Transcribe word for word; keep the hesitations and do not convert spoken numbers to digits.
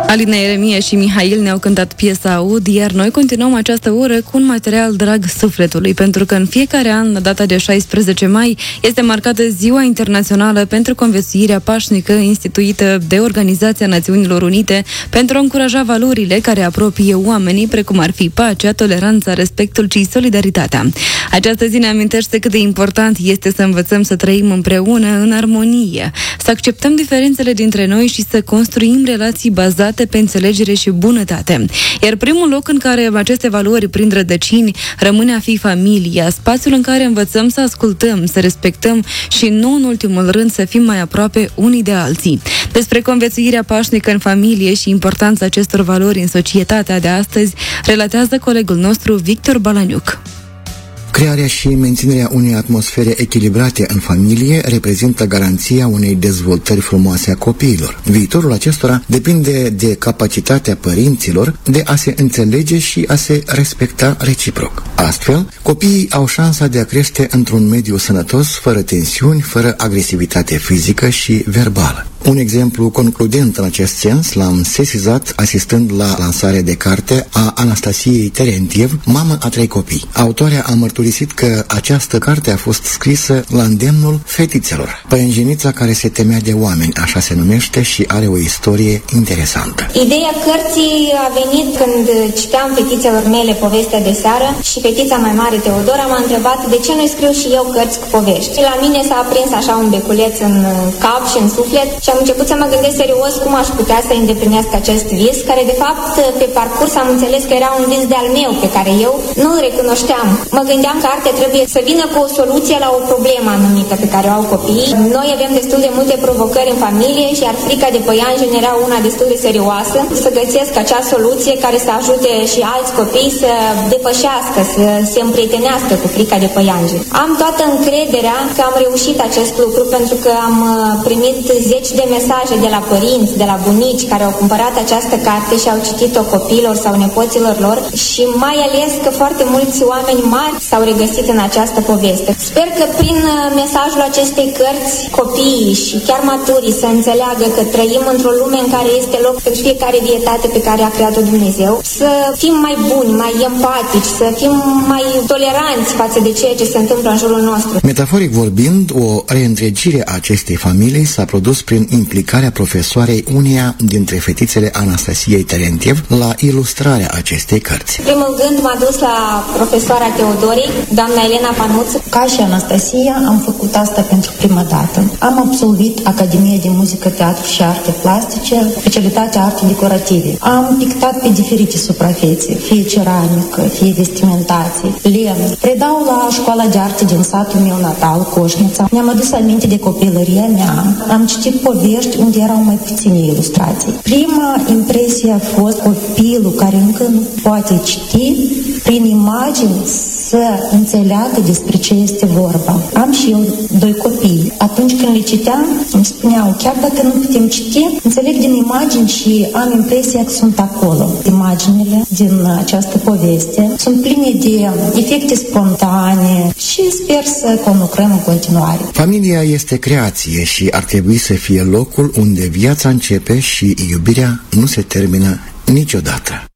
Alina Ieremia și Mihail ne-au cântat piesa Aud, iar noi continuăm această oră cu un material drag sufletului, pentru că în fiecare an, la data de șaisprezece mai, este marcată Ziua Internațională pentru Conviețuirea Pașnică, instituită de Organizația Națiunilor Unite pentru a încuraja valorile care apropie oamenii, precum ar fi pacea, toleranța, respectul și solidaritatea. Această zi ne amintește cât de important este să învățăm să trăim împreună în armonie, să acceptăm diferențele dintre noi și să construim relații bazate pe înțelegere și bunătate. Iar primul loc în care aceste valori prind rădăcini rămâne a fi familia, spațiul în care învățăm să ascultăm, să respectăm și, nu în ultimul rând, să fim mai aproape unii de alții. Despre conviețuirea pașnică în familie și importanța acestor valori în societatea de astăzi relatează colegul nostru Victor Balaniuc. Crearea și menținerea unei atmosfere echilibrate în familie reprezintă garanția unei dezvoltări frumoase a copiilor. Viitorul acestora depinde de capacitatea părinților de a se înțelege și a se respecta reciproc. Astfel, copiii au șansa de a crește într-un mediu sănătos, fără tensiuni, fără agresivitate fizică și verbală. Un exemplu concludent în acest sens l-am sesizat asistând la lansarea de carte a Anastasiei Terentiev, mamă a trei copii. Autoarea a mărturisit că această carte a fost scrisă la îndemnul fetițelor, păianjenița care se temea de oameni, așa se numește, și are o istorie interesantă. Ideea cărții a venit când citeam fetițelor mele povestea de seară și fetița mai mare, Teodora, m-a întrebat de ce nu scriu și eu cărți cu povești. Și la mine s-a aprins așa un beculeț în cap și în suflet și am început să mă gândesc serios cum aș putea să îndeplinesc acest vis, care de fapt pe parcurs am înțeles că era un vis de-al meu, pe care eu nu îl recunoșteam. Mă gândeam că artea trebuie să vină cu o soluție la o problemă anumită pe care o au copiii. Noi avem destul de multe provocări în familie și iar frica de păianjen era una destul de serioasă. Să găsesc acea soluție care să ajute și alți copii să depășească, să se împrietenească cu frica de păianjen. Am toată încrederea că am reușit acest lucru pentru că am primit zeci de mesaje de la părinți, de la bunici care au cumpărat această carte și au citit-o copiilor sau nepoților lor și mai ales că foarte mulți oameni mari s-au regăsit în această poveste. Sper că prin mesajul acestei cărți copiii și chiar maturii să înțeleagă că trăim într-o lume în care este loc pentru fiecare vietate pe care a creat-o Dumnezeu, să fim mai buni, mai empatici, să fim mai toleranți față de ceea ce se întâmplă în jurul nostru. Metaforic vorbind, o reîntregire a acestei familii s-a produs prin implicarea profesoarei uneia dintre fetițele Anastasiei Terentiev la ilustrarea acestei cărți. În primul gând m-a dus la profesoara Teodorii, doamna Elena Panuț. Ca și Anastasia am făcut asta pentru prima dată. Am absolvit Academia de Muzică, Teatru și Arte Plastice, specialitatea arte decorative. Am pictat pe diferite suprafețe, fie ceramică, fie vestimentații, lemn. Predau la școala de arte din satul meu natal, Coșnița. Mi-am adus aminte de copilăria mea. Am citit povești unde erau mai puține ilustrații. Prima impresie a fost copilul care încă nu poate citi, prin imagini să înțeleagă despre ce este vorba. Am și eu doi copii. Atunci când le citeam, îmi spuneau, chiar dacă nu putem citi, înțeleg din imagini și am impresia că sunt acolo. Imaginile din această poveste sunt pline de efecte spontane și sper să conlucrăm în continuare. Familia este creație și ar trebui să fie locul unde viața începe și iubirea nu se termină niciodată.